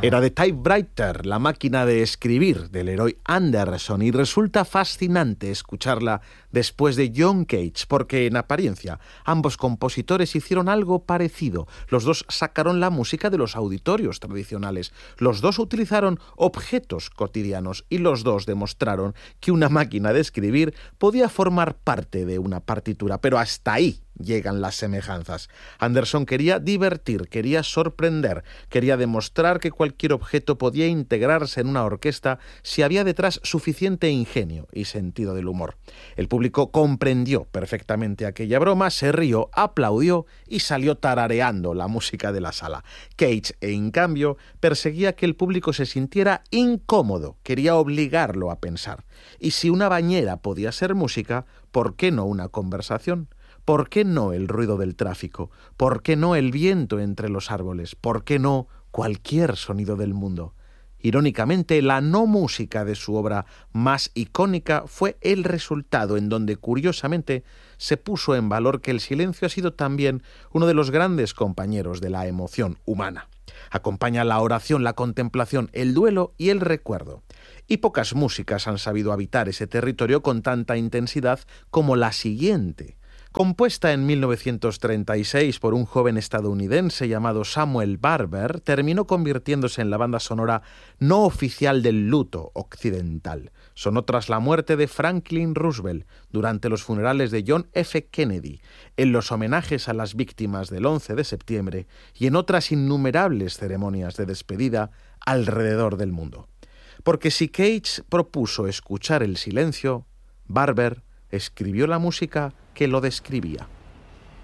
Era The Typewriter, la máquina de escribir del Leroy Anderson, y resulta fascinante escucharla después de John Cage, porque en apariencia ambos compositores hicieron algo parecido. Los dos sacaron la música de los auditorios tradicionales, los dos utilizaron objetos cotidianos y los dos demostraron que una máquina de escribir podía formar parte de una partitura, pero hasta ahí llegan las semejanzas. Anderson quería divertir, quería sorprender, quería demostrar que cualquier objeto podía integrarse en una orquesta si había detrás suficiente ingenio y sentido del humor. El público comprendió perfectamente aquella broma, se rió, aplaudió y salió tarareando la música de la sala. Cage, en cambio, perseguía que el público se sintiera incómodo, quería obligarlo a pensar. Y si una bañera podía ser música, ¿por qué no una conversación? ¿Por qué no el ruido del tráfico? ¿Por qué no el viento entre los árboles? ¿Por qué no cualquier sonido del mundo? Irónicamente, la no música de su obra más icónica fue el resultado en donde, curiosamente, se puso en valor que el silencio ha sido también uno de los grandes compañeros de la emoción humana. Acompaña la oración, la contemplación, el duelo y el recuerdo. Y pocas músicas han sabido habitar ese territorio con tanta intensidad como la siguiente. Compuesta en 1936 por un joven estadounidense llamado Samuel Barber, terminó convirtiéndose en la banda sonora no oficial del luto occidental. Sonó tras la muerte de Franklin Roosevelt, durante los funerales de John F. Kennedy, en los homenajes a las víctimas del 11 de septiembre y en otras innumerables ceremonias de despedida alrededor del mundo. Porque si Cage propuso escuchar el silencio, Barber escribió la música que lo describía.